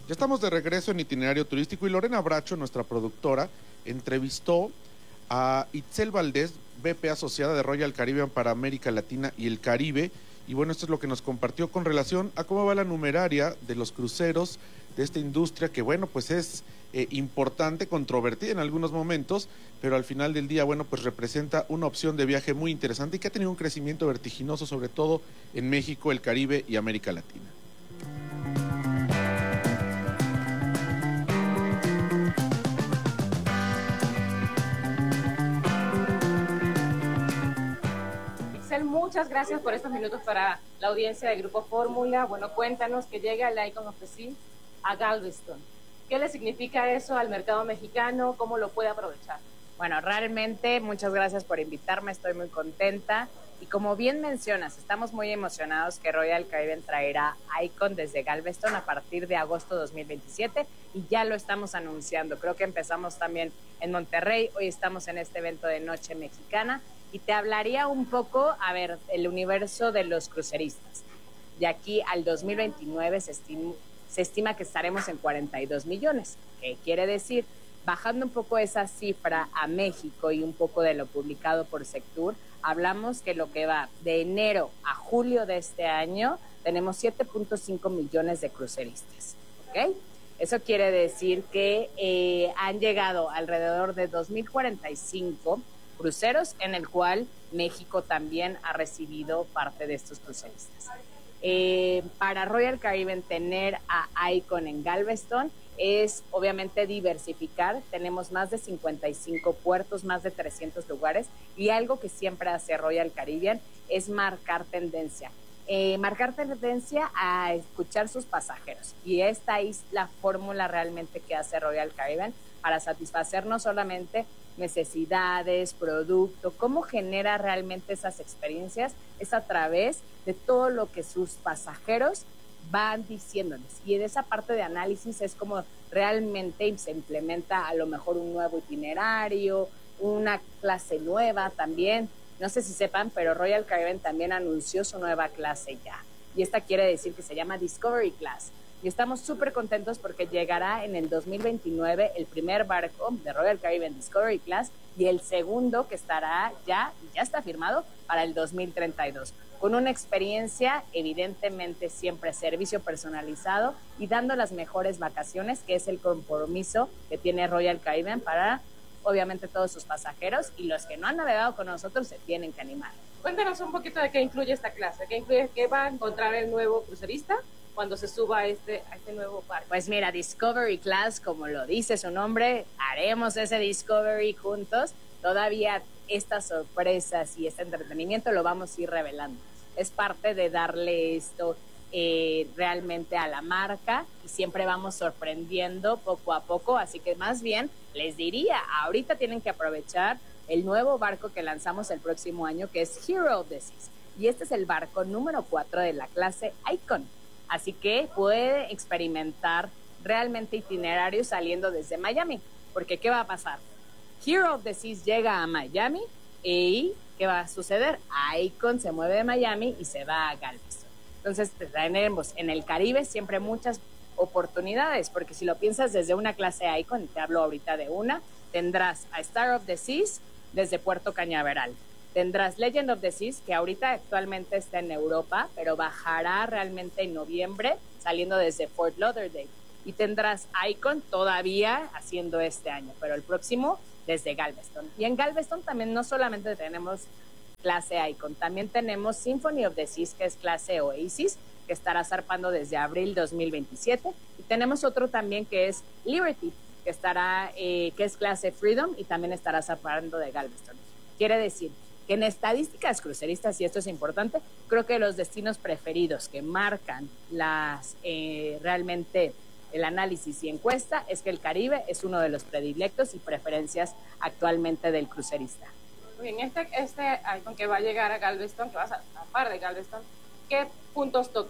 Ya estamos de regreso en Itinerario Turístico y Lorena Bracho, nuestra productora, entrevistó a Itzel Valdés, VP asociada de Royal Caribbean para América Latina y el Caribe. Y bueno, esto es lo que nos compartió con relación a cómo va la numeraria de los cruceros de esta industria que, bueno, pues es importante, controvertida en algunos momentos, pero al final del día, bueno, pues representa una opción de viaje muy interesante y que ha tenido un crecimiento vertiginoso, sobre todo en México, el Caribe y América Latina. Muchas gracias por estos minutos para la audiencia de Grupo Fórmula. Bueno, cuéntanos que llega el Icon of the Seas a Galveston. ¿Qué le significa eso al mercado mexicano? ¿Cómo lo puede aprovechar? Bueno, realmente muchas gracias por invitarme, estoy muy contenta. Y como bien mencionas, estamos muy emocionados que Royal Caribbean traerá Icon desde Galveston a partir de agosto 2027 y ya lo estamos anunciando. Creo que empezamos también en Monterrey, hoy estamos en este evento de Noche Mexicana y te hablaría un poco, a ver, el universo de los cruceristas. De aquí al 2029 se estima que estaremos en 42 millones. ¿Qué quiere decir? Bajando un poco esa cifra a México y un poco de lo publicado por Sectur, hablamos que lo que va de enero a julio de este año tenemos 7.5 millones de cruceristas, ¿ok? Eso quiere decir que han llegado alrededor de 2.045 cruceros, en el cual México también ha recibido parte de estos cruceristas. Para Royal Caribbean tener a Icon en Galveston es obviamente diversificar. Tenemos más de 55 puertos, más de 300 lugares y algo que siempre hace Royal Caribbean es marcar tendencia. Marcar tendencia a escuchar sus pasajeros y esta es la fórmula realmente que hace Royal Caribbean para satisfacer no solamente necesidades, producto, cómo genera realmente esas experiencias, es a través de todo lo que sus pasajeros van diciéndoles. Y en esa parte de análisis es como realmente se implementa a lo mejor un nuevo itinerario, una clase nueva también. No sé si sepan, pero Royal Caribbean también anunció su nueva clase ya. Y esta quiere decir que se llama Discovery Class. Y estamos súper contentos porque llegará en el 2029 el primer barco de Royal Caribbean Discovery Class y el segundo que estará ya está firmado para el 2032. Con una experiencia, evidentemente siempre servicio personalizado y dando las mejores vacaciones, que es el compromiso que tiene Royal Caribbean para, obviamente, todos sus pasajeros y los que no han navegado con nosotros se tienen que animar. Cuéntanos un poquito de qué incluye esta clase, qué va a encontrar el nuevo crucerista cuando se suba a este nuevo barco. Pues mira, Discovery Class, como lo dice su nombre, haremos ese Discovery juntos. Todavía estas sorpresas y este entretenimiento lo vamos a ir revelando. Es parte de darle esto realmente a la marca y siempre vamos sorprendiendo poco a poco, así que más bien les diría, ahorita tienen que aprovechar el nuevo barco que lanzamos el próximo año, que es Hero of the Seas, y este es el barco número 4 de la clase Icon, así que puede experimentar realmente itinerarios saliendo desde Miami, porque ¿qué va a pasar? Hero of the Seas llega a Miami y ¿qué va a suceder? Icon se mueve de Miami y se va a Galveston. Entonces tenemos en el Caribe siempre muchas oportunidades, porque si lo piensas desde una clase Icon, te hablo ahorita de una, tendrás a Star of the Seas desde Puerto Cañaveral. Tendrás Legend of the Seas, que ahorita actualmente está en Europa, pero bajará realmente en noviembre, saliendo desde Fort Lauderdale. Y tendrás Icon todavía haciendo este año, pero el próximo desde Galveston. Y en Galveston también no solamente tenemos clase Icon, también tenemos Symphony of the Seas, que es clase Oasis, que estará zarpando desde abril 2027. Y tenemos otro también que es Liberty, que estará, que es clase Freedom y también estará zarpando de Galveston. Quiere decir que en estadísticas cruceristas, y esto es importante, creo que los destinos preferidos que marcan realmente el análisis y encuesta es que el Caribe es uno de los predilectos y preferencias actualmente del crucerista. Muy bien, este Icon que va a llegar a Galveston, que va a par de Galveston, ¿qué puntos toca?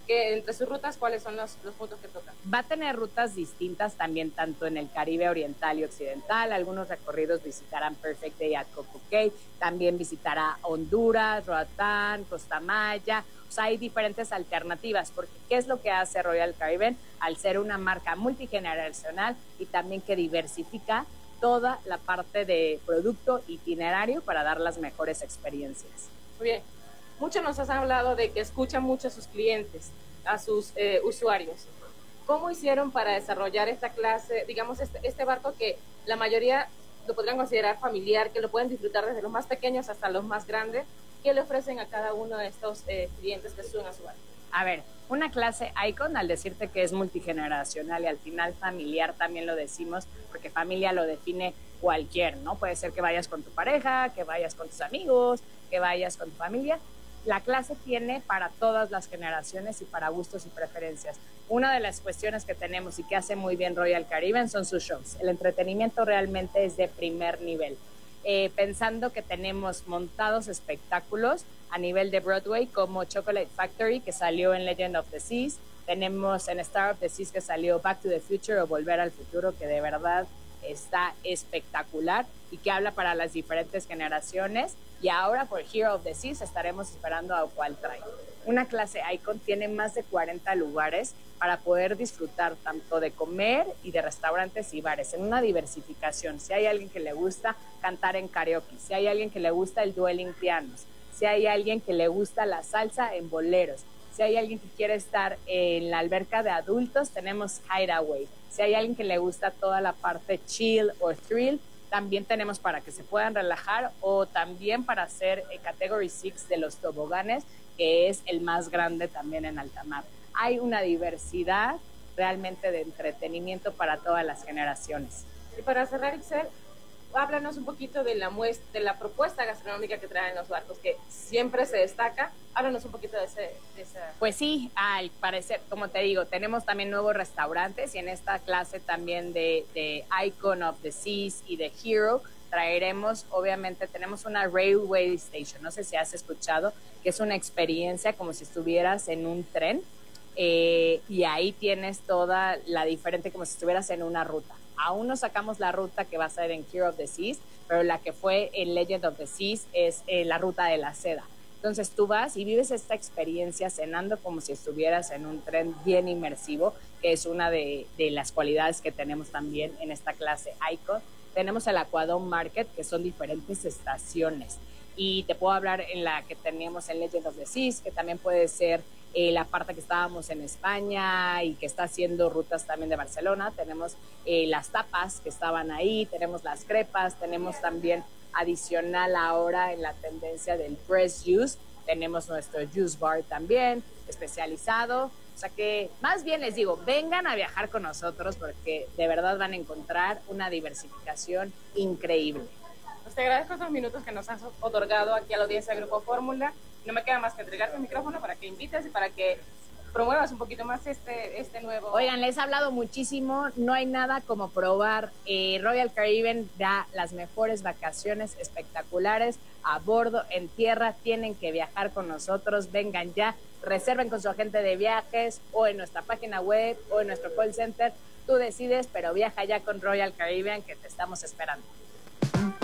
que entre sus rutas, ¿cuáles son los puntos que tocan? Va a tener rutas distintas también, tanto en el Caribe oriental y occidental. Algunos recorridos visitarán Perfect Day at Coco Cay, también visitará Honduras, Roatán, Costa Maya. O sea, hay diferentes alternativas, porque ¿qué es lo que hace Royal Caribbean? Al ser una marca multigeneracional y también que diversifica toda la parte de producto itinerario para dar las mejores experiencias. Muy bien. Muchos nos has hablado de que escuchan mucho a sus clientes, a sus usuarios. ¿Cómo hicieron para desarrollar esta clase, digamos, este barco que la mayoría lo podrían considerar familiar, que lo pueden disfrutar desde los más pequeños hasta los más grandes? ¿Qué le ofrecen a cada uno de estos clientes que suben a su barco? A ver, una clase Icon, al decirte que es multigeneracional y al final familiar también lo decimos, porque familia lo define cualquier, ¿no? Puede ser que vayas con tu pareja, que vayas con tus amigos, que vayas con tu familia. La clase tiene para todas las generaciones y para gustos y preferencias. Una de las cuestiones que tenemos y que hace muy bien Royal Caribbean son sus shows. El entretenimiento realmente es de primer nivel. Pensando que tenemos montados espectáculos a nivel de Broadway como Chocolate Factory, que salió en Legend of the Seas. Tenemos en Star of the Seas, que salió Back to the Future o Volver al Futuro, que de verdad está espectacular y que habla para las diferentes generaciones. Y ahora por Hero of the Seas estaremos esperando a cuál trae. Una clase Icon tiene más de 40 lugares para poder disfrutar tanto de comer y de restaurantes y bares en una diversificación. Si hay alguien que le gusta cantar en karaoke, si hay alguien que le gusta el dueling pianos, si hay alguien que le gusta la salsa en boleros, si hay alguien que quiere estar en la alberca de adultos, tenemos Hideaway. Si hay alguien que le gusta toda la parte chill o thrill, también tenemos para que se puedan relajar o también para hacer Category 6 de los toboganes, que es el más grande también en alta mar. Hay una diversidad realmente de entretenimiento para todas las generaciones. Y para cerrar, Ixel, háblanos un poquito de la propuesta gastronómica que traen los barcos, que siempre se destaca. Háblanos un poquito de esa... Pues sí, al parecer, como te digo, tenemos también nuevos restaurantes y en esta clase también de Icon of the Seas y de Hero traeremos, obviamente, tenemos una Railway Station, no sé si has escuchado, que es una experiencia como si estuvieras en un tren y ahí tienes toda la diferente, como si estuvieras en una ruta. Aún no sacamos la ruta que va a ser en Hero of the Seas, pero la que fue en Legend of the Seas es la ruta de la seda. Entonces tú vas y vives esta experiencia cenando como si estuvieras en un tren bien inmersivo, que es una de las cualidades que tenemos también en esta clase Icon. Tenemos el Aquadome Market, que son diferentes estaciones. Y te puedo hablar en la que teníamos en Legend of the Seas, que también puede ser la parte que estábamos en España y que está haciendo rutas también de Barcelona. Tenemos las tapas que estaban ahí, tenemos las crepas, tenemos también adicional ahora en la tendencia del fresh juice, tenemos nuestro juice bar también especializado. O sea que más bien les digo, vengan a viajar con nosotros porque de verdad van a encontrar una diversificación increíble. Pues te agradezco estos minutos que nos has otorgado aquí a la audiencia de Grupo Fórmula. No me queda más que entregarte el micrófono para que invites y para que promuevas un poquito más este nuevo... Oigan, les he hablado muchísimo, no hay nada como probar. Royal Caribbean da las mejores vacaciones espectaculares a bordo, en tierra. Tienen que viajar con nosotros, vengan ya, reserven con su agente de viajes o en nuestra página web o en nuestro call center. Tú decides, pero viaja ya con Royal Caribbean, que te estamos esperando.